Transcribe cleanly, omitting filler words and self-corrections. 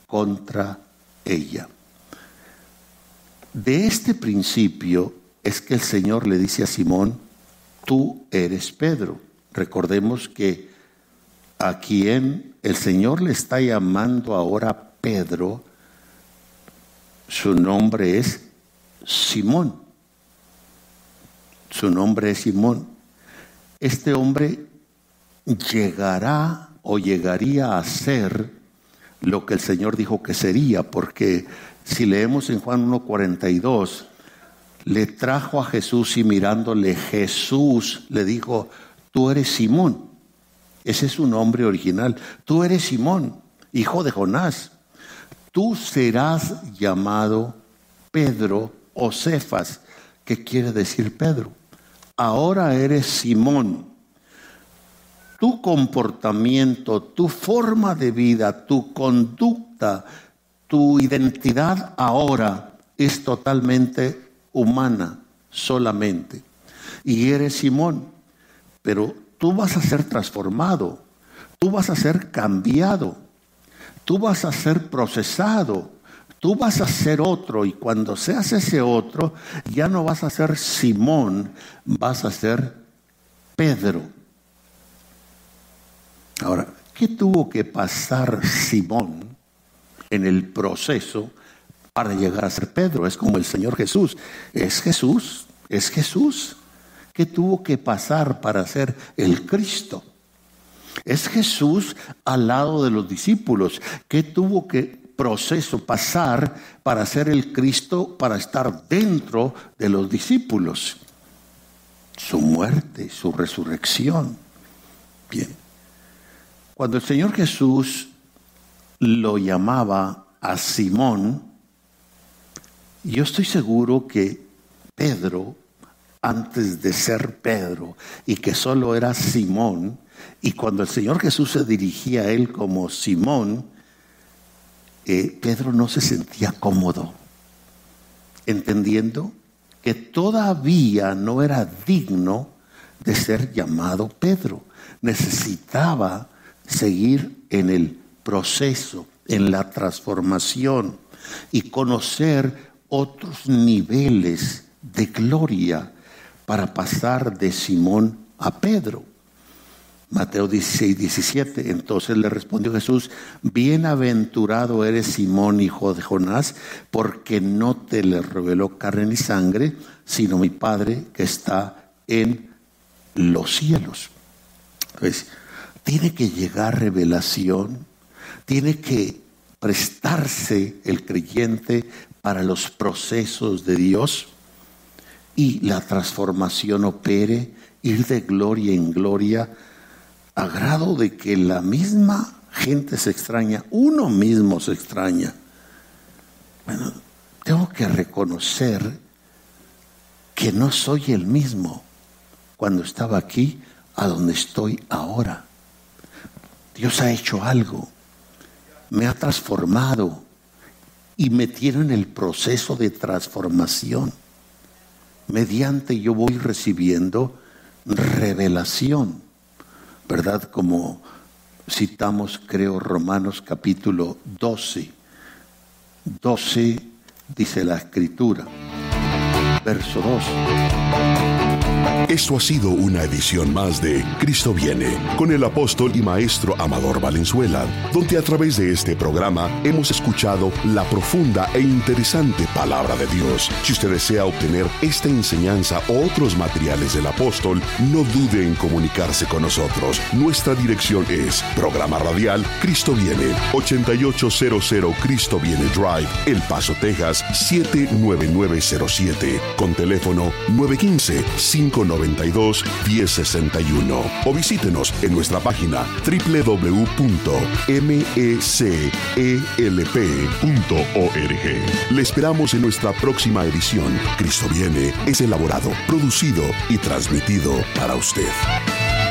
contra ella. De este principio es que el Señor le dice a Simón: tú eres Pedro. Recordemos que a quien el Señor le está llamando ahora Pedro, su nombre es Simón. Su nombre es Simón. Este hombre llegará o llegaría a ser lo que el Señor dijo que sería, porque si leemos en Juan 1:42, le trajo a Jesús y mirándole Jesús le dijo: tú eres Simón. Ese es su nombre original. Tú eres Simón, hijo de Jonás. Tú serás llamado Pedro o Cefas, que quiere decir Pedro. Ahora eres Simón. Tu comportamiento, tu forma de vida, tu conducta, tu identidad ahora es totalmente humana solamente. Y eres Simón, pero tú vas a ser transformado, tú vas a ser cambiado, tú vas a ser procesado, tú vas a ser otro, y cuando seas ese otro, ya no vas a ser Simón, vas a ser Pedro. Ahora, ¿qué tuvo que pasar Simón en el proceso para llegar a ser Pedro? Es como el Señor Jesús. Es Jesús. ¿Qué tuvo que pasar para ser el Cristo? Es Jesús al lado de los discípulos. ¿Qué tuvo que proceso pasar para ser el Cristo, para estar dentro de los discípulos? Su muerte, su resurrección. Bien. Cuando el Señor Jesús lo llamaba a Simón, yo estoy seguro que Pedro, antes de ser Pedro, y que solo era Simón, y cuando el Señor Jesús se dirigía a él como Simón, Pedro no se sentía cómodo, entendiendo que todavía no era digno de ser llamado Pedro. Necesitaba seguir en el proceso, en la transformación y conocer otros niveles de gloria para pasar de Simón a Pedro. Mateo 16:17. Entonces le respondió Jesús: bienaventurado eres Simón, hijo de Jonás, porque no te le reveló carne ni sangre, sino mi Padre que está en los cielos. Entonces, tiene que llegar revelación, tiene que prestarse el creyente para los procesos de Dios y la transformación opere, ir de gloria en gloria, a grado de que la misma gente se extraña, uno mismo se extraña. Bueno, tengo que reconocer que no soy el mismo cuando estaba aquí a donde estoy ahora. Dios ha hecho algo, me ha transformado y me tiene en el proceso de transformación. Mediante yo voy recibiendo revelación, ¿verdad? Como citamos, creo, Romanos capítulo 12. 12 dice la Escritura, verso 2. Esto ha sido una edición más de Cristo Viene, con el apóstol y maestro Amador Valenzuela, donde a través de este programa hemos escuchado la profunda e interesante palabra de Dios. Si usted desea obtener esta enseñanza o otros materiales del apóstol, no dude en comunicarse con nosotros. Nuestra dirección es Programa Radial Cristo Viene, 8800 Cristo Viene Drive, El Paso, Texas, 79907, con teléfono 915-592-1061. O visítenos en nuestra página www.mecelp.org. Le esperamos en nuestra próxima edición. Cristo Viene es elaborado, producido y transmitido para usted.